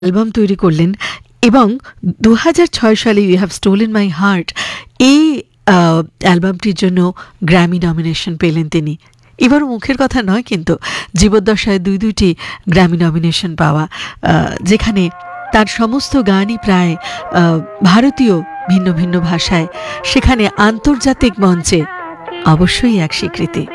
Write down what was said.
Album তৈরি করলেন এবং 2006 সালে you have stolen my heart এই অ্যালবামটির জন্য গ্র্যামি নমিনেশন পেলেন তিনি। এবার মুখের কথা নয়, কিন্তু জীবদ্দশায় দুইটি গ্র্যামি নমিনেশন পাওয়া, যেখানে তার সমস্ত গানই প্রায় ভারতীয় ভিন্ন ভিন্ন ভাষায়, সেখানে আন্তর্জাতিক মঞ্চে অবশ্যই এক স্বীকৃতি।